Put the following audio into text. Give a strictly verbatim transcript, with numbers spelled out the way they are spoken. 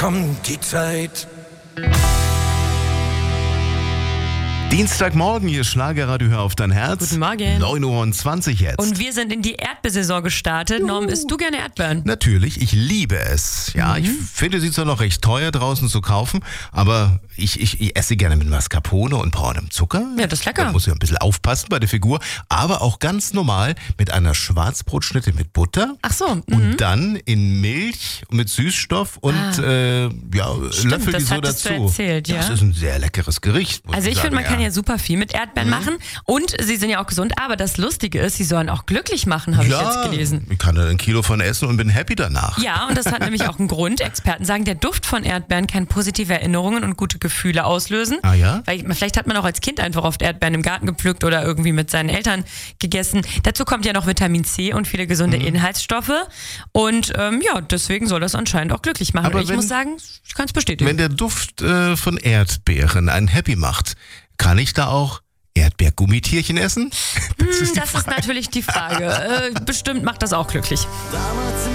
kommt die Zeit. Dienstagmorgen, hier Schlagerradio, hör auf dein Herz. Guten Morgen. neun Uhr zwanzig jetzt. Und wir sind in die Erdbeersaison gestartet. Norm, isst du gerne Erdbeeren? Natürlich, ich liebe es. Ja, Mhm. ich finde sie zwar noch recht teuer draußen zu kaufen, aber ich, ich, ich esse gerne mit Mascarpone und braunem Zucker. Ja, das ist lecker. Da muss ich ein bisschen aufpassen bei der Figur. Aber auch ganz normal mit einer Schwarzbrotschnitte mit Butter. Ach so. Mhm. Und dann in Milch mit Süßstoff und Ah. äh, ja, Löffel das die so hattest du dazu. erzählt, ja. Das ist ein sehr leckeres Gericht. muss Also ich sagen, finde, man ja. kann ja super viel mit Erdbeeren machen. Und sie sind ja auch gesund. Aber das Lustige ist, sie sollen auch glücklich machen, habe ich jetzt gelesen. Ich kann da ein Kilo von essen und bin happy danach. Ja, und das hat nämlich auch einen Grund. Experten sagen, der Duft von Erdbeeren kann positive Erinnerungen und gute Gefühle auslösen. Ah ja? Weil vielleicht hat man auch als Kind einfach oft Erdbeeren im Garten gepflückt oder irgendwie mit seinen Eltern gegessen. Dazu kommt ja noch Vitamin C und viele gesunde Mhm. Inhaltsstoffe. Und ähm, ja, deswegen soll das anscheinend auch glücklich machen. Aber ich wenn- muss sagen, ich kann es bestätigen. Wenn der Duft äh, von Erdbeeren einen happy macht, kann ich da auch Erdbeergummitierchen essen? Das Hm, das ist natürlich die Frage. Äh, bestimmt macht das auch glücklich.